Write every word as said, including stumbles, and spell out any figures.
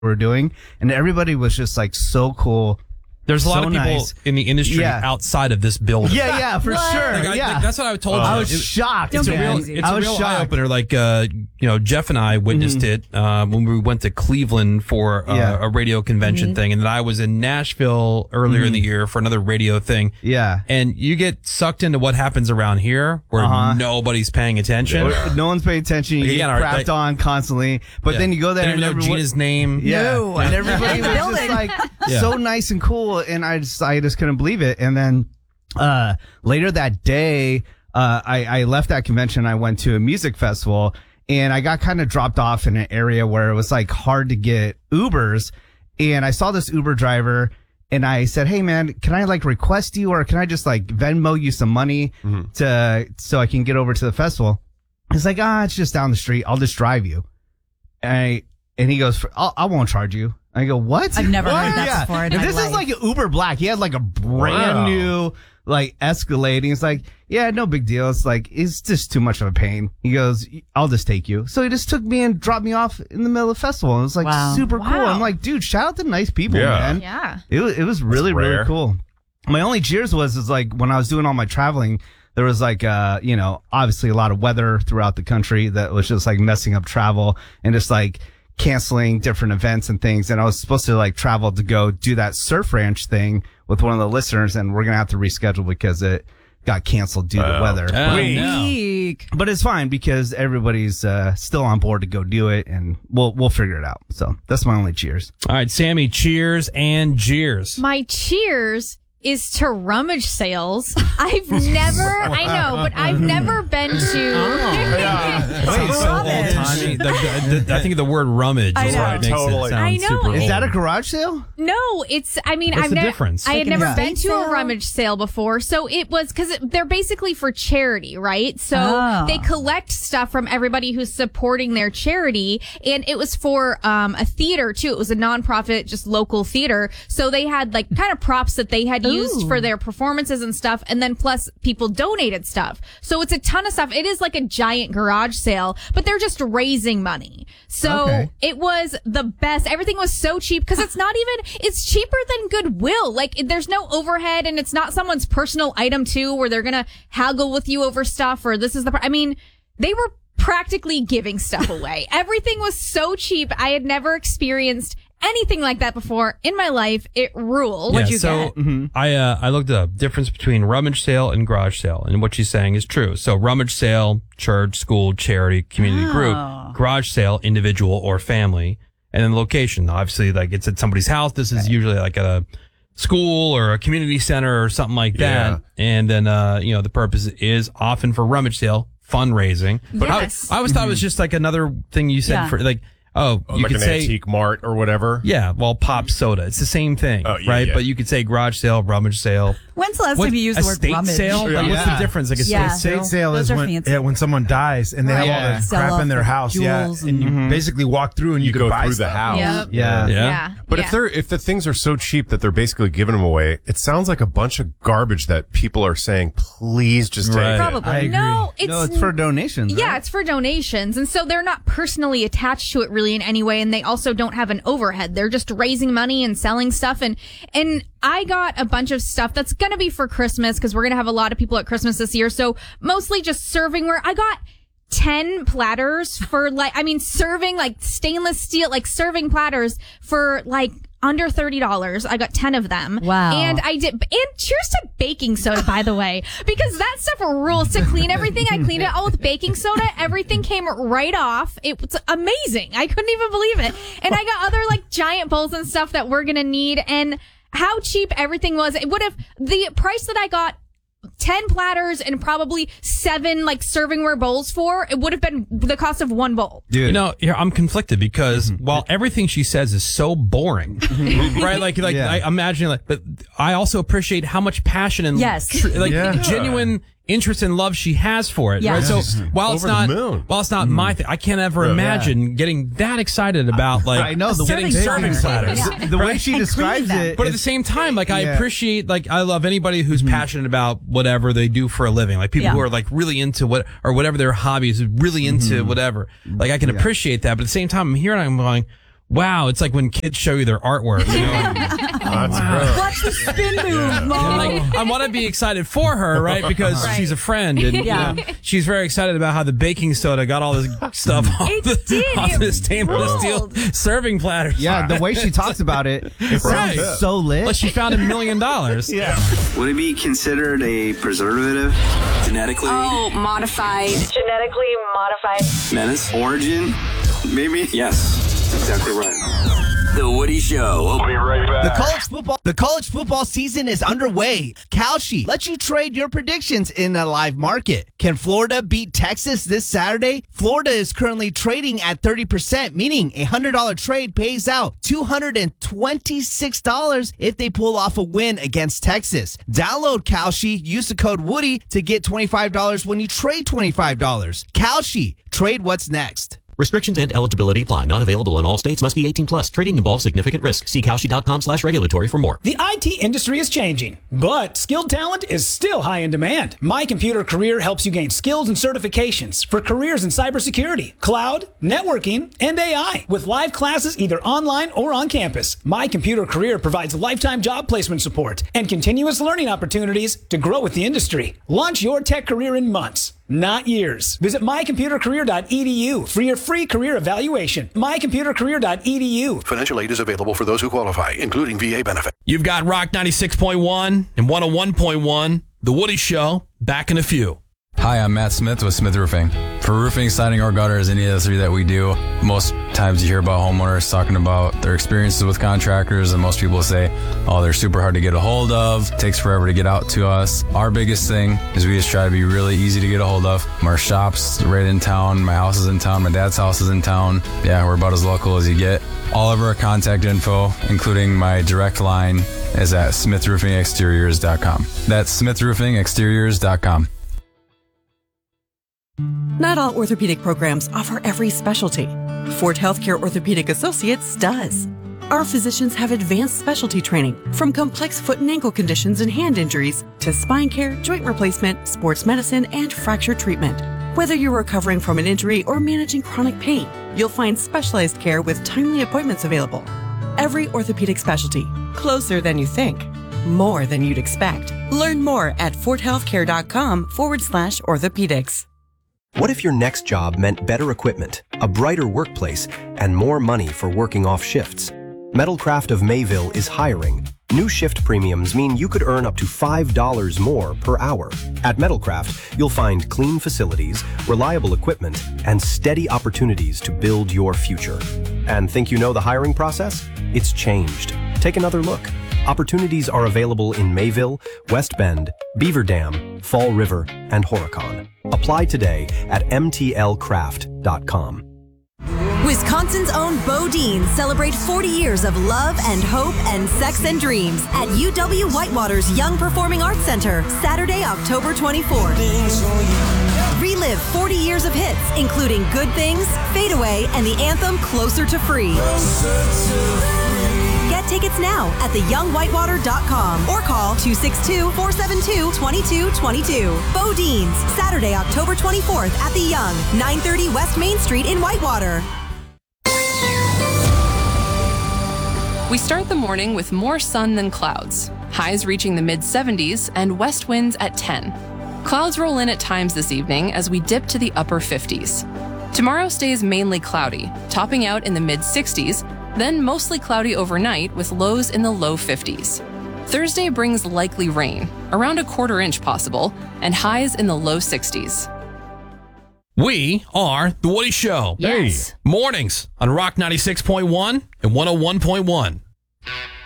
were doing, and everybody was just like so cool. There's a lot so of people nice. in the industry yeah. outside of this building. Yeah, yeah, for What? sure. Like, I, yeah, like, that's what I told you. I was It- shocked. It's a man. real, it's I a was real shocked. eye opener. Like, uh, you know, Jeff and I witnessed Mm-hmm. it uh, when we went to Cleveland for uh, Yeah. a radio convention Mm-hmm. thing, and then I was in Nashville earlier in the year for another radio thing. Yeah. And you get sucked into what happens around here, where Uh-huh. nobody's paying attention. No one's paying attention. You Again, get our- crapped like- on constantly, but Yeah. then you go there They and don't even know everyone, Gina's name. yeah, No. and everybody was just Building. like Yeah. so nice and cool, and I just I just couldn't believe it. And then uh, later that day, uh, I, I left that convention. I went to a music festival, and I got kind of dropped off in an area where it was like hard to get Ubers, and I saw this Uber driver. And I said, "Hey man, can I like request you, or can I just like Venmo you some money to so I can get over to the festival?" He's like, "Ah, it's just down the street. I'll just drive you." And I, and he goes, I'll, "I won't charge you." I go, "What?" I've never What? heard that Yeah. before in And my this life. is like an Uber Black. He had like a brand Wow. new like Escalade. He's like, "Yeah, no big deal. It's like it's just too much of a pain." He goes, "I'll just take you." So he just took me and dropped me off in the middle of the festival. It was like Wow. super cool. Wow. I'm like, dude, shout out to nice people, Yeah. man. Yeah. It was, it was really, rare. really cool. My only cheers was, is like when I was doing all my traveling, there was like, uh, you know, obviously a lot of weather throughout the country that was just like messing up travel and just like canceling different events and things. And I was supposed to like travel to go do that surf ranch thing with one of the listeners, and we're going to have to reschedule because it got canceled due to Oh. weather. Oh, Wait. no. Weak. But it's fine because everybody's uh, still on board to go do it, and we'll we'll figure it out. So that's my only cheers. All right, Sammy, cheers and jeers. My cheers is to rummage sales. I've never, I know, but I've never been to. Wait, so Rummage. old-timey. The- the- the- I think the word rummage I is know. what makes Totally. it sound I know. super Is old. that a garage sale? No, it's, I mean, What's I've the never, difference? I had Like an never been estate to a sale? rummage sale before. So it was, because they're basically for charity, right? So Oh. they collect stuff from everybody who's supporting their charity. And it was for um, a theater, too. It was a nonprofit, just local theater. So they had like kind of props that they had used Ooh. for their performances and stuff. And then plus people donated stuff. So it's a ton of stuff. It is like a giant garage sale, but they're just raising money. So Okay. it was the best. Everything was so cheap because it's not even, it's cheaper than Goodwill. Like there's no overhead and it's not someone's personal item too, where they're going to haggle with you over stuff or this is the, pr- I mean, they were practically giving stuff away. Everything was so cheap. I had never experienced anything like that before in my life. It ruled. Yeah, you so get? I uh, I looked up difference between rummage sale and garage sale, and what she's saying is true. So rummage sale, church, school, charity, community Oh. group. Garage sale, individual or family, and then location. Obviously, like it's at somebody's house. This is usually like a school or a community center or something like that. Yeah. And then uh, you know the purpose is often for rummage sale fundraising. But Yes. I, I always thought it was just like another thing you said Yeah. for like. Oh, you like could an say antique mart or whatever. yeah, well, pop soda. It's the same thing, Oh, yeah, right? yeah. But you could say garage sale, rummage sale. When's the last What, time you used the word estate rummage? sale? Like, what's the Yeah. difference? Like a Yeah. estate Estate sale? sale Those is are when fancy. yeah, when someone dies and they Right. have all Yeah. the Sell crap off in their the house, yeah, jewels and you and- basically walk through and you, You can go buy through the stuff. house. Yep. Yeah. Yeah. Yeah. But Yeah. if they're if the things are so cheap that they're basically giving them away, it sounds like a bunch of garbage that people are saying, please just take Right. it. Probably. I agree. No, it's, No, it's for donations. yeah, right? it's for donations. And so they're not personally attached to it really in any way. And they also don't have an overhead. They're just raising money and selling stuff. And, and I got a bunch of stuff that's going to be for Christmas because we're going to have a lot of people at Christmas this year. So mostly just serving where I got ten platters for like, I mean, serving like stainless steel, like serving platters for like under thirty dollars. I got ten of them. Wow. And I did, and cheers to baking soda, by the way, because that stuff rules to clean everything. I cleaned it all with baking soda. Everything came right off. It was amazing. I couldn't even believe it. And I got other like giant bowls and stuff that we're going to need. And how cheap everything was. It would have, the price that I got ten platters and probably seven like servingware bowls for, it would have been the cost of one bowl. Dude. You know, here, I'm conflicted because while everything she says is so boring, right? Like, like Yeah. I imagine, like, but I also appreciate how much passion and Yes. tr- like Yeah. genuine interest and love she has for it. Yeah. Right? So Yeah. while it's Over the not, moon. while it's not my thing, I can't ever imagine getting that excited about like I know the getting serving serving platter. platters. Yeah. the way she describes them. it. But at the is- same time, like, I Yeah. appreciate, like, I love anybody who's passionate about whatever they do for a living. Like, people Yeah. who are, like, really into what, or whatever their hobby is, really into whatever. Like, I can appreciate that. But at the same time, I'm hearing, I'm going, wow, it's like when kids show you their artwork. You know? That's gross. Watch the spin move, Mom. Like, I want to be excited for her, right? Because Right. she's a friend, and you Yeah. know, she's very excited about how the baking soda got all this stuff off, It the, did. off It this stainless steel rolled. serving platter. Yeah, the way she talks about it, it sounds Right. so lit. Like she found a million dollars. Yeah. Would it be considered a preservative? Genetically? Oh, modified. Genetically modified. Menace? Origin? Maybe? Yes. That's exactly right. The Woody Show. We'll be right back. The college football the college football season is underway. Kalshi lets you trade your predictions in a live market. Can Florida beat Texas this Saturday? Florida is currently trading at thirty percent, meaning a one hundred dollars trade pays out two hundred twenty-six dollars if they pull off a win against Texas. Download Kalshi, use the code Woody to get twenty-five dollars when you trade twenty-five dollars. Kalshi, trade what's next. Restrictions and eligibility apply. Not available in all states. Must be eighteen plus. Trading involves significant risk. See Kalshi.com slash regulatory for more. The I T industry is changing, but skilled talent is still high in demand. My Computer Career helps you gain skills and certifications for careers in cybersecurity, cloud, networking, and A I with live classes either online or on campus. My Computer Career provides lifetime job placement support and continuous learning opportunities to grow with the industry. Launch your tech career in months, not years. Visit my computer career dot e d u for your free career evaluation. my computer career dot e d u. Financial aid is available for those who qualify, including V A benefit. You've got Rock ninety-six point one and one oh one point one. The Woody Show. Back in a few. Hi, I'm Matt Smith with Smith Roofing. For roofing, siding, or gutters, any of the three that we do, most times you hear about homeowners talking about their experiences with contractors, and most people say, oh, they're super hard to get a hold of, takes forever to get out to us. Our biggest thing is we just try to be really easy to get a hold of. Our shop's right in town, my house is in town, my dad's house is in town. Yeah, we're about as local as you get. All of our contact info, including my direct line, is at smith roofing exteriors dot com. That's smith roofing exteriors dot com. Not all orthopedic programs offer every specialty. Ford Healthcare Orthopedic Associates does. Our physicians have advanced specialty training, from complex foot and ankle conditions and hand injuries to spine care, joint replacement, sports medicine, and fracture treatment. Whether you're recovering from an injury or managing chronic pain, you'll find specialized care with timely appointments available. Every orthopedic specialty, closer than you think, more than you'd expect. Learn more at fordhealthcare.com forward slash orthopedics. What if your next job meant better equipment, a brighter workplace, and more money for working off shifts? Metalcraft of Mayville is hiring. New shift premiums mean you could earn up to five dollars more per hour. At Metalcraft, you'll find clean facilities, reliable equipment, and steady opportunities to build your future. And think you know the hiring process? It's changed. Take another look. Opportunities are available in Mayville, West Bend, Beaver Dam, Fall River, and Horicon. Apply today at m t l craft dot com. Wisconsin's own Bodine celebrate forty years of love and hope and sex and dreams at U W Whitewater's Young Performing Arts Center, Saturday, October twenty-fourth. Relive forty years of hits, including Good Things, Fade Away, and the anthem Closer to Free. Get tickets now at the young whitewater dot com or call two six two, four seven two, two two two two. Bodine's, Saturday, October twenty-fourth at the Young, nine thirty West Main Street in Whitewater. We start the morning with more sun than clouds, highs reaching the mid seventies and west winds at ten. Clouds roll in at times this evening as we dip to the upper fifties. Tomorrow stays mainly cloudy, topping out in the mid sixties, then mostly cloudy overnight with lows in the low fifties. Thursday brings likely rain, around a quarter inch possible, and highs in the low sixties. We are The Woody Show. Yes. Mornings on Rock ninety-six point one and one oh one point one.